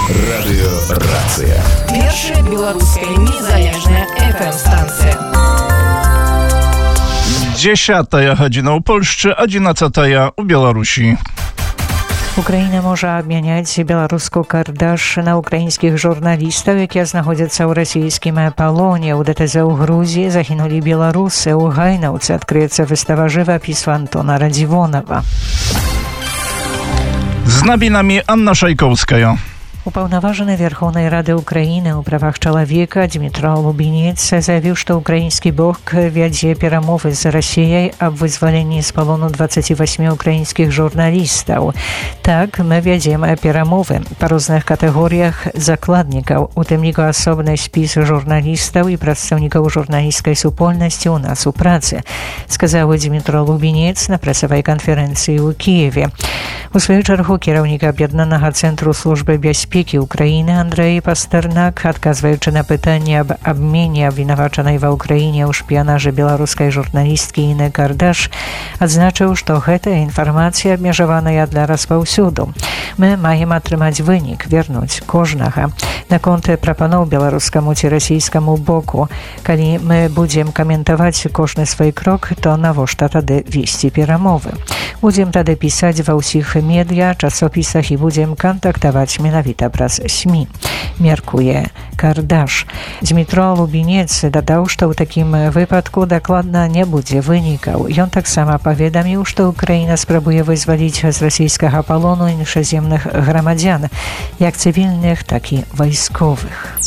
Радыёрацыя. Першая беларуская незалежная FM-станція. 10 godzina u Polsce, 11 u Białorusi. Украіна можа абмяняць беларуску кардаш на украінскіх журналістаў, якія знаходзяцца ў расійскім палоне. У ДТЗ ў Грузіі загінулі беларусы. У Гайнаўцы адкрыецца выстава жывапісу Антона Радзівонава. Z nowinami Anna Szajkowska. Упаўнаважаны Верховнай Рады Украіны ў правах чалавека Дмітро Лубінец заявіў, што ўкраінскі бок вядзе перамовы з Расіяй аб вызваленні з палону 28 украінскіх журналістаў. Так, мы вядзем перамовы па розных катэгорыях закладнікаў, у тым ліку асобны спіс журналістаў і прадстаўнікаў журналісцкай супольнасці ў нас у працы, сказаў Дмітро Лубінец на прэсавай канферэнцыі ў Кіеве. У сваю чаргу кіраўнік аб'яднанага цэнтру службы бяспекі Украіны Андрэй Пастэрнак, адказваючы на пытанне аб абмене абвінавачанай ва Ўкраіне ў шпіянажы беларускай журналісткі Іны Кардаш, адзначыў, што гэтая інфармацыя абмежаваная для распаўсюду. Мы маем атрымаць вынік, вернуць кожнага. Наконт прапаноў беларускаму ці расійскаму боку, калі мы будзем каментаваць кожны свой крок, то навошта тады весці перамовы? Будзем тады пісаць ва ўсіх медыа, часопісах і будзем кантактаваць менавіта праз СМІ, меркуе Кардаш. Дмітро Лубінец дадаў, што ў такім выпадку дакладна не будзе вынікаў. Ён таксама паведаміў, што Украіна спрабуе вызваліць з расійскага палону іншаземных грамадзян, як цывільных, так і вайсковых.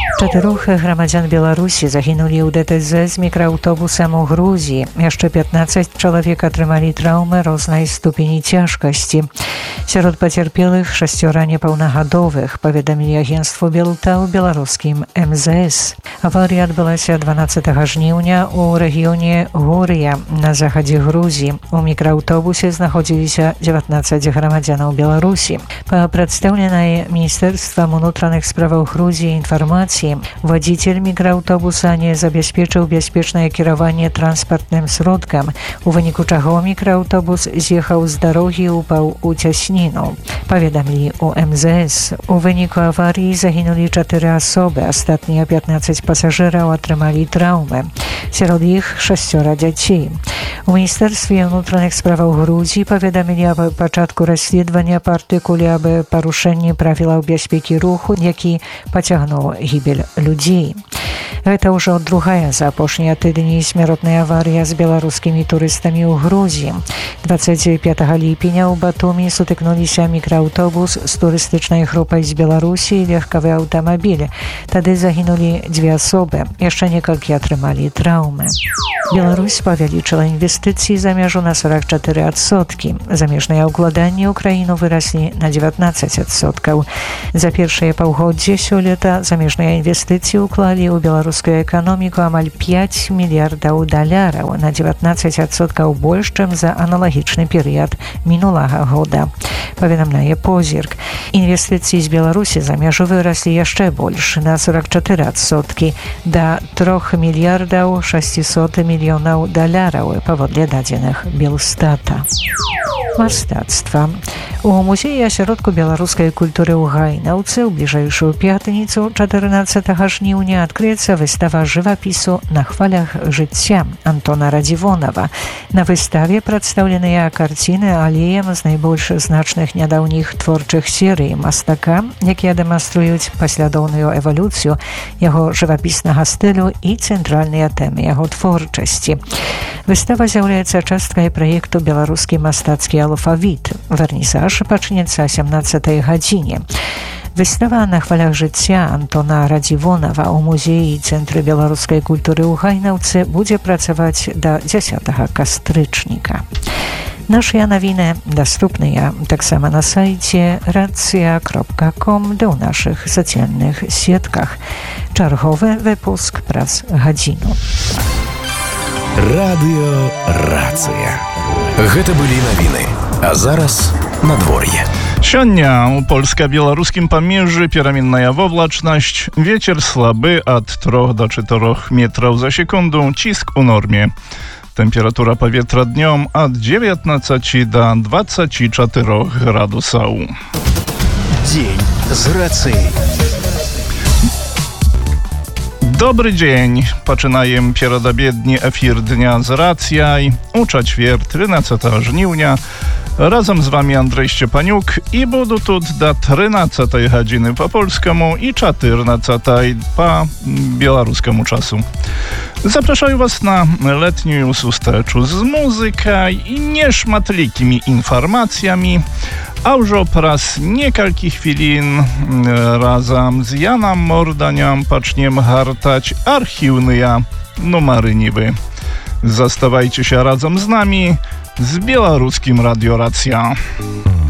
4 грамадзян Беларусі загінулі ў ДТЗ з мікрааўтобусам у Грузіі. Яшчэ 15 чалавек атрымалі траўмы рознай ступені цяжкасці. Сярод пацярпелых 6 непаўнагадовых, паведамілі агенцтву Белта ў беларускім МЗС. Аварыя адбылася 12 жніўня ў рэгіёне Гурыя на захадзе Грузіі. У мікрааўтобусе знаходзіліся 19 грамадзянаў Беларусі. Па прадстаўленай Міністэрствам унутраных справаў Грузіі інфармацыі, вадзіцель мікрааўтобуса не забяспечыў бяспечнае кіраванне транспартным сродкам, у выніку чаго мікрааўтобус з'ехаў з дарогі і упаў у цясніну. Паведамілі у МЗС. У выніку аварыі загінулі 4 асобы, астатнія 15 пасажыраў атрымалі траўмы. Сярод іх 6 дзяцей. У Міністэрстве ўнутраных справаў Грузіі паведамілі аб пачатку расследавання па артыкуле аб парушэнні правілаў бяспекі руху, які пацягнуў гібель людзей. Гэта ўжо другая за апошнія тыдні смяротная аварыя з беларускімі турыстамі ў Грузіі. 25 ліпеня ў Батумі сутыкнуліся мікрааўтобус з турыстычнай групай з Беларусі і легкавы аўтамабіль. Тады загінулі 2 асобы, яшчэ некалькі атрымалі траўмы. Беларусь павялічыла інвестыцыі за мяжу на 44%. Замежныя ўкладанні ў краіну выраслі на 19%. За першае паўгоддзе сёлета замежныя інвестыцыі ўклалі ў беларускую эканоміку амаль 5 мільярдаў даляраў, на 19% больш, чым за аналагічны перыяд мінулага года. Паведамляе Позірк. Інвестыцыі з Беларусі за мяжу выраслі яшчэ больш, на 44%, да 3 мільярдаў 600 мільёнаў даляраў, паводле дадзеных Белстата. Мастацтва. У музеі асяродку беларускай культуры ў Гайнаўцы ў бліжэйшую пятніцу 14 жніўня адкрыецца выстава жывапісу на хвалях жыцця Антона Радзівонава. На выставе прадстаўленыя карціны алеем з найбольш значных нядаўніх творчых серый мастака, якія дэманструюць паслядоўную эвалюцыю яго жывапіснага стылю і цэнтральныя тэмы яго творчасці. Выстава з'яўляецца часткай праекту «Беларускі мастацкі алфавіт». Вернісаж пачнецца о 17 гадзіне. Выстава на хвалях жыцця Антона Радзівонава ў музеі і цэнтры беларускай культуры ў Гайнаўцы будзе працаваць да 10 кастрычніка. Нашыя навіны даступныя таксама на сайце racja.com, ды ў нашых сацыяльных сетках. Чарговы выпуск праз гадзіну. Радыёрацыя. Гэта былі навіны. А зараз надвор'е. Сёння у польска-беларускім памежжы пераменная воблачнасць, вецер слабы ад 3 до 4 метраў за секунду, ціск у норме. Температура паветра днём ад 19 до 24 градусаў. Дзень з рацыяй. Dobry dzień. Починаємо передобедні ефір Дня з Раціяй у четвер, 13 жнивня. Razem z wami Andrzej Szczepaniuk i budu тут do 13 godziny po polskiemu i 14 po białoruskiemu czasu. Zapraszam was na letnią susteczu z muzyką i nieszmatlikimi informacjami, a już przez niekalki chwilin razem z Janem Mordaniem zaczniemy hartać archiwne numery niby. Zastawajcie się razem z nami z białoruskim Radio Racja.